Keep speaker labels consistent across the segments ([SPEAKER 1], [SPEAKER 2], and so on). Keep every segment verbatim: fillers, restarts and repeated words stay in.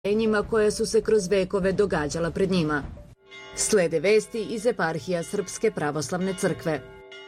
[SPEAKER 1] njima koja su se kroz vekove događala pred njima. Slede vesti iz eparhija Srpske pravoslavne crkve.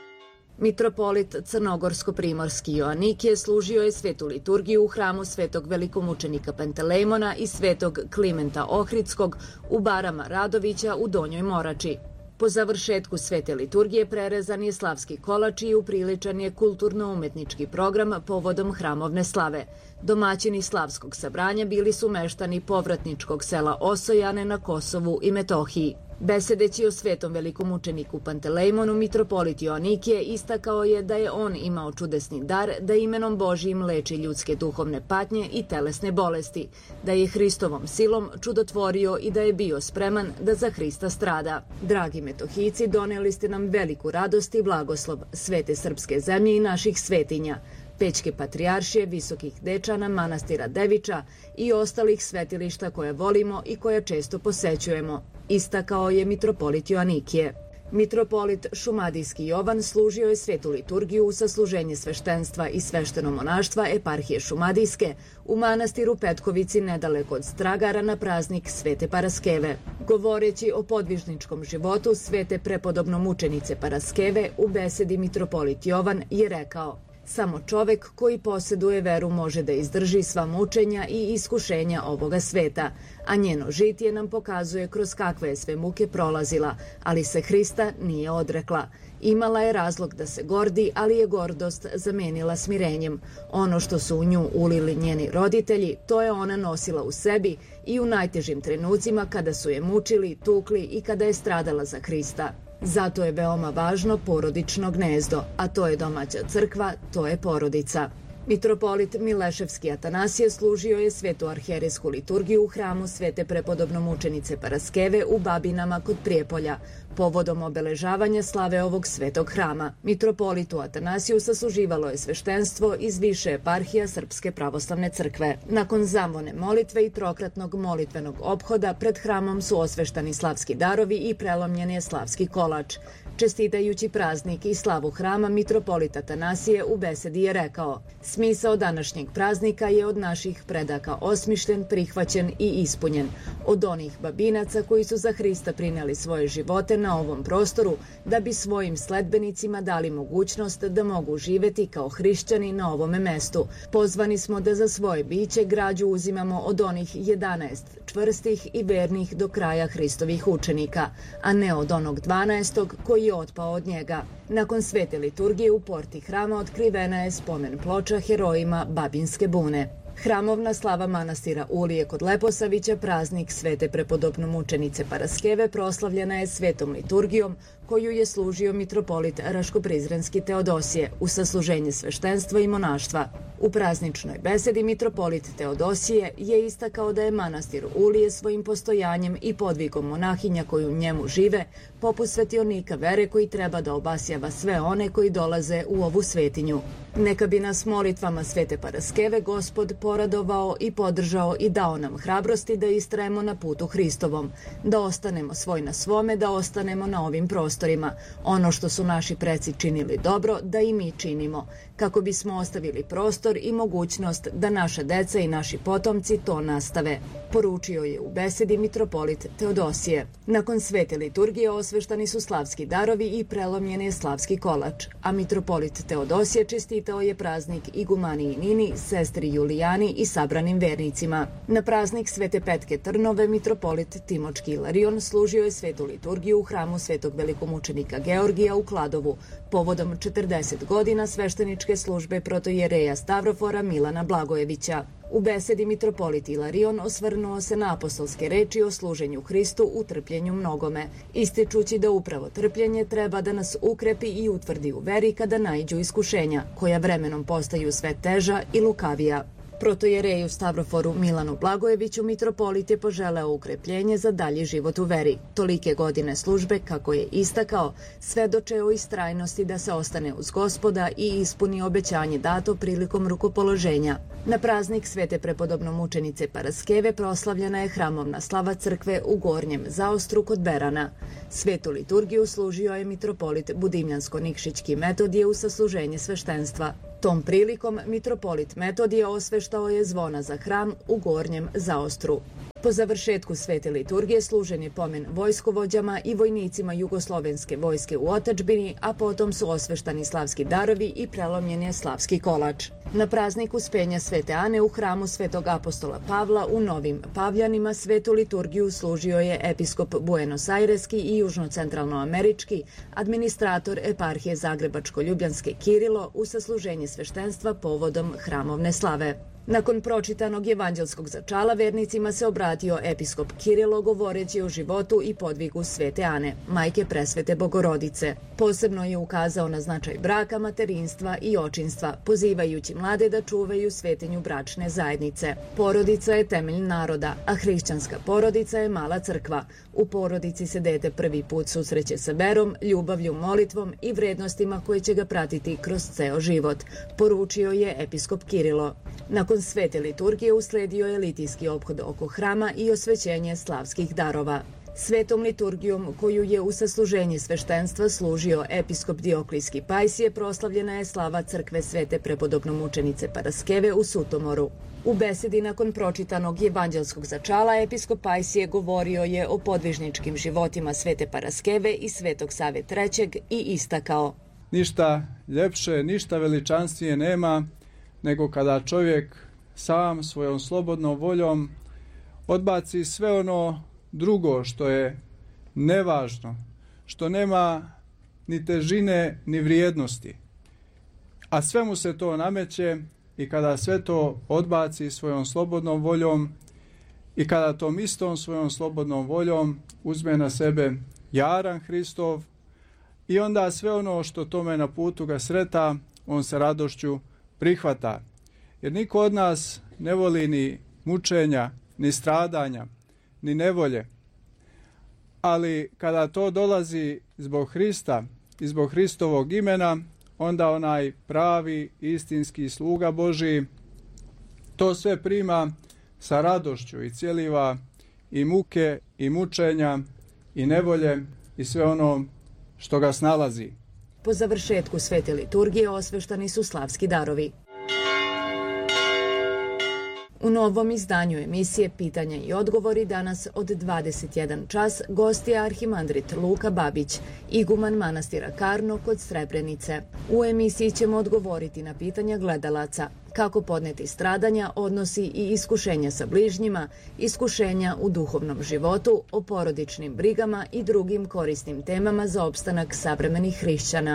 [SPEAKER 1] Mitropolit Crnogorsko-primorski Joanikije služio je svetu liturgiju u hramu svetog velikomučenika Pantelejmona i svetog Klimenta Ohridskog u Barama Radovića u Donjoj Morači. Po završetku svete liturgije prerezan je slavski kolač i upriličan je kulturno-umetnički program povodom hramovne slave. Domaćini slavskog sabranja bili su meštani povratničkog sela Osojane na Kosovu i Metohiji. Besedeći o svetom velikomučeniku Pantelejmonu, mitropolit Joanikije istakao je da je on imao čudesni dar da imenom Božijim leči ljudske duhovne patnje i telesne bolesti, da je Hristovom silom čudotvorio i da je bio spreman da za Hrista strada. Dragi Metohijci, doneli ste nam veliku radost i blagoslov svete srpske zemlje i naših svetinja, Pećke patrijaršije, Visokih Dečana, manastira Deviča i ostalih svetilišta koje volimo i koja često posećujemo, istakao je mitropolit Joanikije. Mitropolit Šumadijski Jovan služio je svetu liturgiju u sasluženje sveštenstva i svešteno monaštva eparhije Šumadijske u manastiru Petkovici nedaleko od Stragara na praznik Svete Paraskeve. Govoreći o podvižničkom životu svete prepodobno mučenice Paraskeve u besedi mitropolit Jovan je rekao: samo čovek koji posjeduje veru može da izdrži sva mučenja i iskušenja ovoga sveta, a njeno žitije nam pokazuje kroz kakve je sve muke prolazila, ali se Hrista nije odrekla. Imala je razlog da se gordi, ali je gordost zamenila smirenjem. Ono što su u nju ulili njeni roditelji, to je ona nosila u sebi i u najtežim trenucima kada su je mučili, tukli i kada je stradala za Hrista. Zato je veoma važno porodično gnezdo, a to je domaća crkva, to je porodica. Mitropolit Mileševski Atanasije služio je svetu arhijerejsku liturgiju u hramu svete prepodobno mučenice Paraskeve u Babinama kod Prijepolja, povodom obeležavanja slave ovog svetog hrama. Mitropolitu Atanasiju sasluživalo je sveštenstvo iz više eparhija Srpske pravoslavne crkve. Nakon zamvone molitve i trokratnog molitvenog ophoda pred hramom su osveštani slavski darovi i prelomljen je slavski kolač. Čestitajući praznik i slavu hrama, mitropolit Atanasije u besedi je rekao: smisao današnjeg praznika je od naših predaka osmišljen, prihvaćen i ispunjen. Od onih babinaca koji su za Hrista prineli svoje živote na ovom prostoru da bi svojim sledbenicima dali mogućnost da mogu živeti kao hrišćani na ovome mestu. Pozvani smo da za svoje biće građu uzimamo od onih jedanaest čvrstih i vernih do kraja Hristovih učenika, a ne od onog dvanaestog koji je otpao od njega. Nakon svete liturgije u porti hrama otkrivena je spomen ploča herojima Babinske bune. Hramovna slava manastira Ulije kod Leposavića, praznik svete prepodobno mučenice Paraskeve, proslavljena je svetom liturgijom koju je služio mitropolit Raško-Prizrenski Teodosije u sasluženje sveštenstva i monaštva. U prazničnoj besedi mitropolit Teodosije je istakao da je manastir Ulije svojim postojanjem i podvigom monahinja koji u njemu žive poput svetionika vere koji treba da obasjava sve one koji dolaze u ovu svetinju. Neka bi nas molitvama svete Paraskeve Gospod poradovao i podržao i dao nam hrabrosti da istrajemo na putu Hristovom, da ostanemo svoj na svome, da ostanemo na ovim prostorima. Ono što su naši preci činili dobro, da i mi činimo, kako bismo ostavili prostor i mogućnost da naša deca i naši potomci to nastave, poručio je u besedi mitropolit Teodosije. Nakon svete liturgije osveštani su slavski darovi i prelomljen je slavski kolač, a mitropolit Teodosije čestitao je praznik igumaniji Nini, sestri Julijani i sabranim vernicima. Na praznik Svete Petke Trnove mitropolit Timočki Ilarion služio je svetu liturgiju u hramu svetog velikomučenika Georgija u Kladovu, povodom četrdeset godina svešteničke službe protojereja Stavrofora Milana Blagojevića. U besedi mitropolit Ilarion osvrnuo se na apostolske reči o služenju Hristu u trpljenju mnogome, ističući da upravo trpljenje treba da nas ukrepi i utvrdi u veri kada naiđu iskušenja, koja vremenom postaju sve teža i lukavija. Protojereju Stavroforu Milanu Blagojeviću mitropolit je poželeo ukrepljenje za dalji život u veri. Tolike godine službe, kako je istakao, svedoče o istrajnosti da se ostane uz Gospoda i ispuni obećanje dato prilikom rukopoloženja. Na praznik svete prepodobno mučenice Paraskeve proslavljena je hramovna slava crkve u Gornjem Zaostru kod Berana. Svetu liturgiju služio je mitropolit Budimljansko-Nikšićki Metodije u sasluženje sveštenstva. Tom prilikom mitropolit Metodije osveštao je zvona za hram u Gornjem Zaostru. Po završetku svete liturgije služen je pomen vojskovođama i vojnicima Jugoslovenske vojske u otadžbini, a potom su osveštani slavski darovi i prelomljen je slavski kolač. Na praznik Uspenja Svete Ane u hramu Svetog apostola Pavla u Novim Pavljanima svetu liturgiju služio je episkop Buenos Aireski i južno-centralnoamerički, administrator eparhije Zagrebačko-Ljubljanske Kirilo u sasluženje sveštenstva povodom hramovne slave. Nakon pročitanog evanđelskog začala vernicima se obratio episkop Kirilo govoreći o životu i podvigu Svete Ane, majke presvete Bogorodice. Posebno je ukazao na značaj braka, materinstva i očinstva, pozivajući mlade da čuvaju svetinju bračne zajednice. Porodica je temelj naroda, a hrišćanska porodica je mala crkva. U porodici se dete prvi put susreće sa verom, ljubavlju, molitvom i vrednostima koje će ga pratiti kroz ceo život, poručio je episkop Kirilo. Nakon svete liturgije usledio je litijski ophod oko hrama i osvećenje slavskih darova. Svetom liturgijom koju je u sasluženje sveštenstva služio episkop Dioklijski Pajsije proslavljena je slava crkve svete prepodobnomučenice Paraskeve u Sutomoru. U besedi nakon pročitanog evanđelskog začala episkop Pajsije govorio je o podvižničkim životima svete Paraskeve i svetog Save trećeg i istakao:
[SPEAKER 2] Ništa ljepše, ništa veličanstvije nema nego kada čovjek sam svojom slobodnom voljom odbaci sve ono drugo što je nevažno, što nema ni težine ni vrijednosti, a sve mu se to nameće i kada sve to odbaci svojom slobodnom voljom i kada tom istom svojom slobodnom voljom uzme na sebe jaran Hristov i onda sve ono što tome na putu ga sreta, on sa radošću prihvata. Jer niko od nas ne voli ni mučenja, ni stradanja, ni nevolje. Ali kada to dolazi zbog Hrista i zbog Hristovog imena, onda onaj pravi istinski sluga Božiji to sve prima sa radošću i cijeliva i muke i mučenja i nevolje i sve ono što ga snalazi.
[SPEAKER 1] Po završetku svete liturgije osveštani su slavski darovi. U novom izdanju emisije Pitanja i odgovori danas od dvadeset jedan čas gost je arhimandrit Luka Babić, iguman manastira Karno kod Srebrenice. U emisiji ćemo odgovoriti na pitanja gledalaca: kako podneti stradanja, odnosi i iskušenja sa bližnjima, iskušenja u duhovnom životu, o porodičnim brigama i drugim korisnim temama za opstanak savremenih hrišćana.